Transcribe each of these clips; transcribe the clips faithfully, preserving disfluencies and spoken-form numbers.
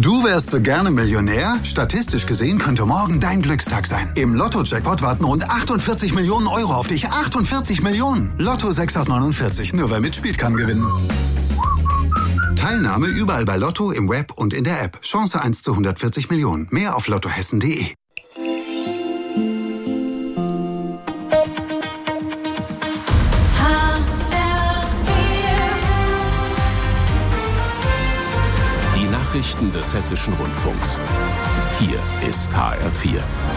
Du wärst so gerne Millionär? Statistisch gesehen könnte morgen dein Glückstag sein. Im Lotto-Jackpot warten rund achtundvierzig Millionen Euro auf dich. achtundvierzig Millionen! Lotto sechs aus neunundvierzig. Nur wer mitspielt, kann gewinnen. Teilnahme überall bei Lotto, im Web und in der App. Chance eins zu hundertvierzig Millionen. Mehr auf lottohessen punkt de. Nachrichten des Hessischen Rundfunks. Hier ist H R vier.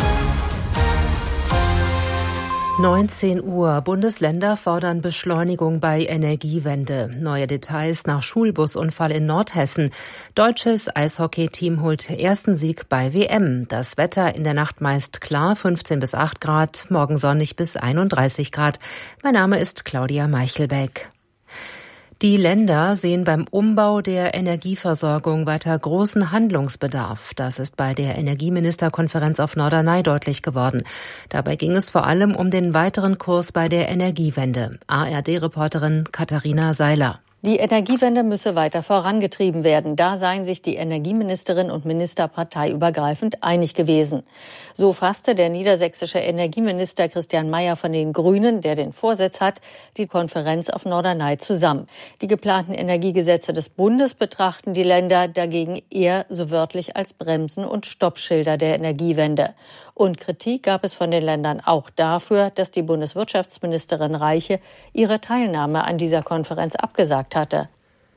neunzehn Uhr. Bundesländer fordern Beschleunigung bei Energiewende. Neue Details nach Schulbusunfall in Nordhessen. Deutsches Eishockey-Team holt ersten Sieg bei W M. Das Wetter in der Nacht meist klar, fünfzehn bis acht Grad, morgen sonnig bis einunddreißig Grad. Mein Name ist Claudia Meichelbeck. Die Länder sehen beim Umbau der Energieversorgung weiter großen Handlungsbedarf. Das ist bei der Energieministerkonferenz auf Norderney deutlich geworden. Dabei ging es vor allem um den weiteren Kurs bei der Energiewende. A R D-Reporterin Katharina Seiler. Die Energiewende müsse weiter vorangetrieben werden. Da seien sich die Energieministerin und Minister parteiübergreifend einig gewesen. So fasste der niedersächsische Energieminister Christian Mayer von den Grünen, der den Vorsitz hat, die Konferenz auf Norderney zusammen. Die geplanten Energiegesetze des Bundes betrachten die Länder dagegen eher so wörtlich als Bremsen und Stoppschilder der Energiewende. Und Kritik gab es von den Ländern auch dafür, dass die Bundeswirtschaftsministerin Reiche ihre Teilnahme an dieser Konferenz abgesagt hatte.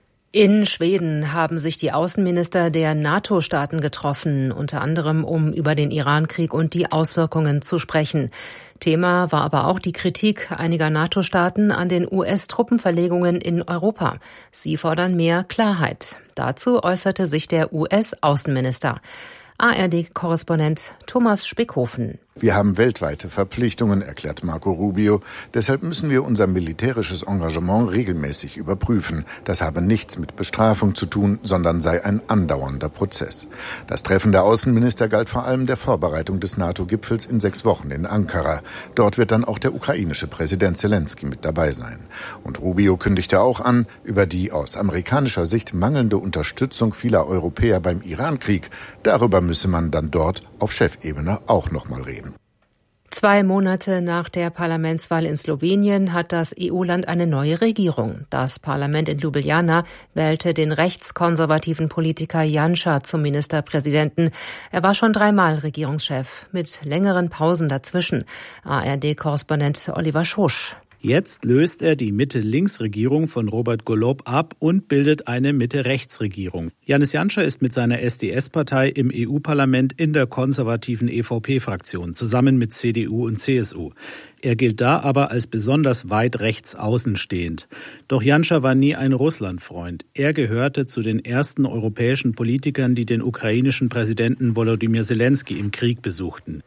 In Schweden haben sich die Außenminister der NATO-Staaten getroffen, unter anderem um über den Iran-Krieg und die Auswirkungen zu sprechen. Thema war aber auch die Kritik einiger NATO-Staaten an den U S-Truppenverlegungen in Europa. Sie fordern mehr Klarheit. Dazu äußerte sich der U S-Außenminister. A R D-Korrespondent Thomas Spickhofen. Wir haben weltweite Verpflichtungen, erklärt Marco Rubio. Deshalb müssen wir unser militärisches Engagement regelmäßig überprüfen. Das habe nichts mit Bestrafung zu tun, sondern sei ein andauernder Prozess. Das Treffen der Außenminister galt vor allem der Vorbereitung des NATO-Gipfels in sechs Wochen in Ankara. Dort wird dann auch der ukrainische Präsident Zelensky mit dabei sein. Und Rubio kündigte auch an, über die aus amerikanischer Sicht mangelnde Unterstützung vieler Europäer beim Iran-Krieg. Darüber müsse man dann dort auf Chefebene auch noch mal reden. Zwei Monate nach der Parlamentswahl in Slowenien hat das E U-Land eine neue Regierung. Das Parlament in Ljubljana wählte den rechtskonservativen Politiker Janša zum Ministerpräsidenten. Er war schon dreimal Regierungschef, mit längeren Pausen dazwischen. A R D-Korrespondent Oliver Schosch. Jetzt löst er die Mitte-Links-Regierung von Robert Golob ab und bildet eine Mitte-Rechts-Regierung. Janez Janša ist mit seiner S D S-Partei im E U-Parlament in der konservativen E V P-Fraktion, zusammen mit C D U und C S U. Er gilt da aber als besonders weit rechts außenstehend. Doch Janša war nie ein Russlandfreund. Er gehörte zu den ersten europäischen Politikern, die den ukrainischen Präsidenten Volodymyr Zelensky im Krieg besuchten.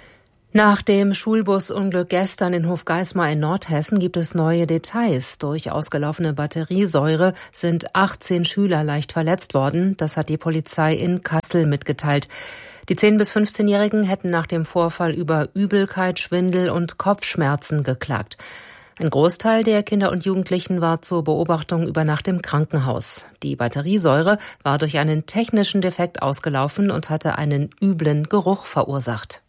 Nach dem Schulbusunglück gestern in Hofgeismar in Nordhessen gibt es neue Details. Durch ausgelaufene Batteriesäure sind achtzehn Schüler leicht verletzt worden. Das hat die Polizei in Kassel mitgeteilt. Die zehn- bis fünfzehnjährigen hätten nach dem Vorfall über Übelkeit, Schwindel und Kopfschmerzen geklagt. Ein Großteil der Kinder und Jugendlichen war zur Beobachtung über Nacht im Krankenhaus. Die Batteriesäure war durch einen technischen Defekt ausgelaufen und hatte einen üblen Geruch verursacht.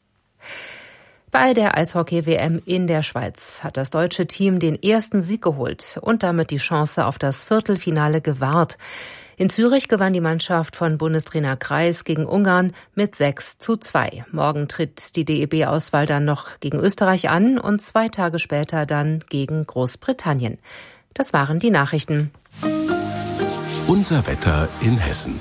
Bei der Eishockey-W M in der Schweiz hat das deutsche Team den ersten Sieg geholt und damit die Chance auf das Viertelfinale gewahrt. In Zürich gewann die Mannschaft von Bundestrainer Kreis gegen Ungarn mit sechs zu zwei. Morgen tritt die D E B-Auswahl dann noch gegen Österreich an und zwei Tage später dann gegen Großbritannien. Das waren die Nachrichten. Unser Wetter in Hessen.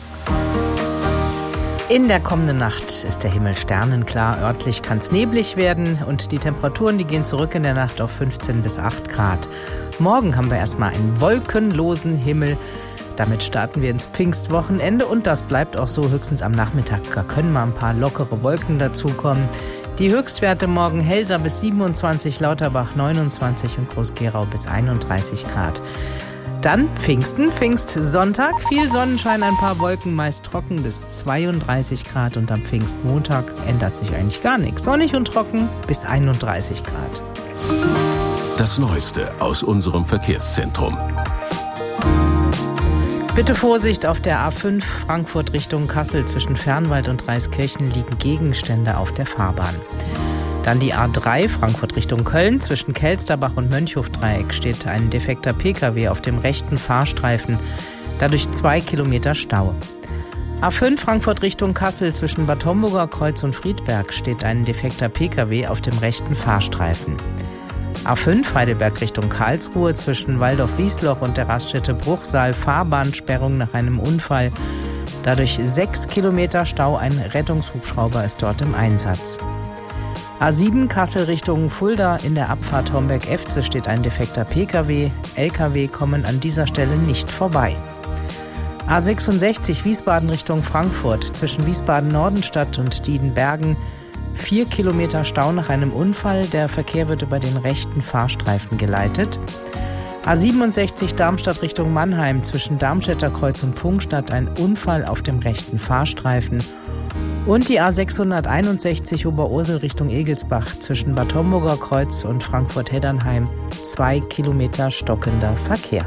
In der kommenden Nacht ist der Himmel sternenklar, örtlich kann es neblig werden und die Temperaturen, die gehen zurück in der Nacht auf fünfzehn bis acht Grad. Morgen haben wir erstmal einen wolkenlosen Himmel. Damit starten wir ins Pfingstwochenende und das bleibt auch so höchstens am Nachmittag. Da können mal ein paar lockere Wolken dazukommen. Die Höchstwerte morgen Helsa bis siebenundzwanzig, Lauterbach neunundzwanzig und Groß-Gerau bis einunddreißig Grad. Dann Pfingsten, Pfingstsonntag, viel Sonnenschein, ein paar Wolken, meist trocken bis zweiunddreißig Grad und am Pfingstmontag ändert sich eigentlich gar nichts. Sonnig und trocken bis einunddreißig Grad. Das Neueste aus unserem Verkehrszentrum. Bitte Vorsicht, auf der A fünf Frankfurt Richtung Kassel zwischen Fernwald und Reiskirchen liegen Gegenstände auf der Fahrbahn. Dann die A drei Frankfurt Richtung Köln zwischen Kelsterbach und Mönchhofdreieck steht ein defekter Pkw auf dem rechten Fahrstreifen, dadurch zwei Kilometer Stau. A fünf Frankfurt Richtung Kassel zwischen Bad Homburger Kreuz und Friedberg steht ein defekter Pkw auf dem rechten Fahrstreifen. A fünf Heidelberg Richtung Karlsruhe zwischen Waldorf-Wiesloch und der Raststätte Bruchsal Fahrbahnsperrung nach einem Unfall. Dadurch sechs Kilometer Stau, ein Rettungshubschrauber ist dort im Einsatz. A sieben Kassel Richtung Fulda in der Abfahrt Homberg-Efze steht ein defekter Pkw. L K W kommen an dieser Stelle nicht vorbei. A sechsundsechzig Wiesbaden Richtung Frankfurt zwischen Wiesbaden-Nordenstadt und Diedenbergen. Vier Kilometer Stau nach einem Unfall. Der Verkehr wird über den rechten Fahrstreifen geleitet. A siebenundsechzig Darmstadt Richtung Mannheim zwischen Darmstädter Kreuz und Pfungstadt ein Unfall auf dem rechten Fahrstreifen. Und die A sechshunderteinundsechzig Oberursel Richtung Egelsbach zwischen Bad Homburger Kreuz und Frankfurt-Heddernheim. Zwei Kilometer stockender Verkehr.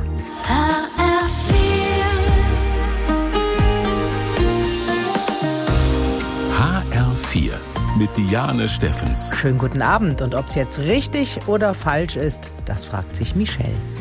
H R vier mit Diane Steffens. Schönen guten Abend. Und ob es jetzt richtig oder falsch ist, das fragt sich Michelle.